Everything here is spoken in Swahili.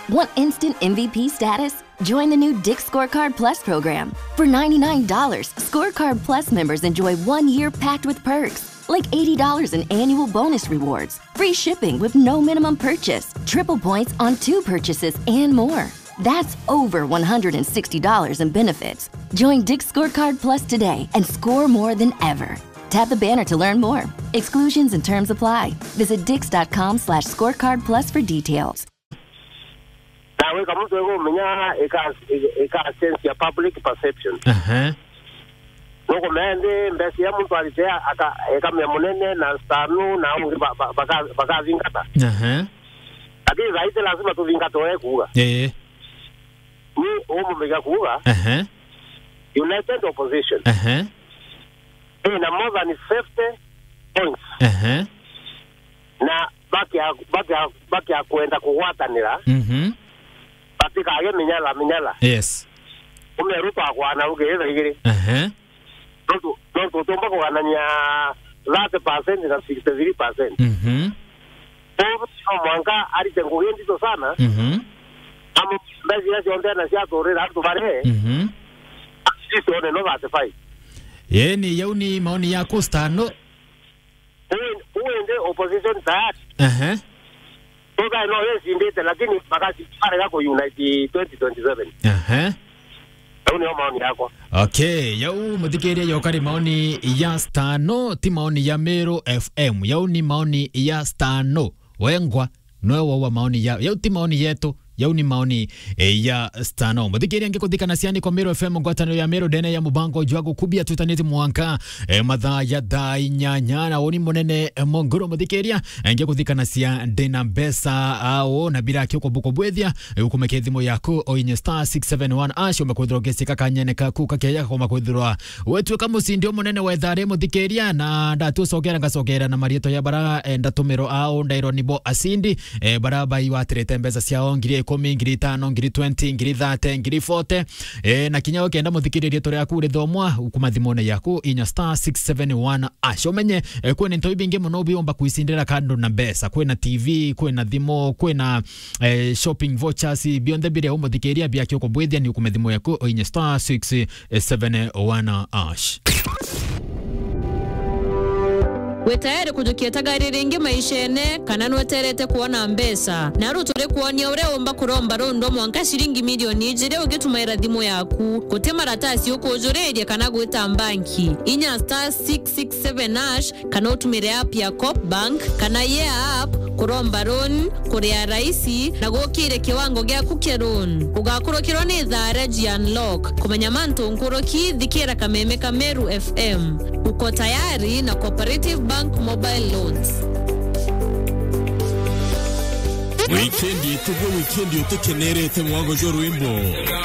Want instant MVP status? Join the new Dick's Scorecard Plus program. For $99, Scorecard Plus members enjoy 1 year packed with perks, like $80 in annual bonus rewards, free shipping with no minimum purchase, triple points on 2 purchases, and more. That's over $160 in benefits. Join Dick's Scorecard Plus today and score more than ever. Tap the banner to learn more. Exclusions and terms apply. Visit dix.com/scorecard plus for details. Nawe kama mtu mwenye eka sense ya public perception. Noko mende mbesi ya mtu alitea eka memonene na stanu na baka zingata. Lakini zaidi lazima tuvingata wewe kuga. Ni omo mega kuga. United opposition. Na more than 50 points. Na baki ya kuenda kuwatanira. Batika age minyala. Yes. Umerupa kwa na ugeza igiri. Tonto tomba kwa nanya 30% na 63%. Kwa mwanga alitengo yendi sana. Amu basi ya jonde na sia tore na tubare. Sisi one no batifai. Yeni yauni maoni yako stano. Uende opposition that. Toka no yes indete lakini bakati pale yako United 2027. Yauni maoni yako. Okay, yau muthikiria yokari maoni ya stano ti maoni ya Meru FM. Yauni maoni ya stano. Wengwa no wa maoni ya yau ti maoni yetu. Yau ni maoni ya stano. Muthikiria ngikuthikana ciani kwa Meru FM ngwatano ya Meru dene ya mubango jwago kubia tutaniti mwanka mathaa ya thaa 8 na woni munene mongoro. Muthikiria ngikuthikana cia dena mbesa ao na bila kyo buko bwethia ukumeke thimo yako oinye star 671 ash umekwithirwa gesika kanyene kaku kakeya kwa makwithirwa wetu kama musindi munene wa thare. Muthikiria na ndatusogera ngasogera na marieto ya bara ndatumiro ao ndairo nibo asindi bara bai watrete mbesa ciao ngiri 10 ngiri 5 ngiri 20 ngiri 30 ngiri 40 na kinyago kenda muthikiririe tore yaku ri thomwa ukumathimone yaku inya star 671 ashomenye kwene nto ibinge muno biomba kuisindira kando na mbesa kwena TV kwena thimo kwena shopping vouchers bionde bire umuthikiria bia kyoko bwethia ni ukumathimo yaku inya star 671 ash. Wetayari kujukieta gari ringi maishene kana nweterete kuona mbesa na rutore kuonia ure omba kuromba rondo mwanka shilingi milioni jire ugitumira thimo yaku kote maratasi yuko ujuredia kana gwita banki inya star 667 ash kana utumire app ya Coop Bank kana ye app kuromba ron kuria raisi na gukire kiwango gya kukeron ugakurokiro ni thare unlock kumenya manto nkuroki thikira kameme Meru FM. Uko tayari na Cooperative Bank Mobile Loans. Weekend utukenerete mwango joro wimbo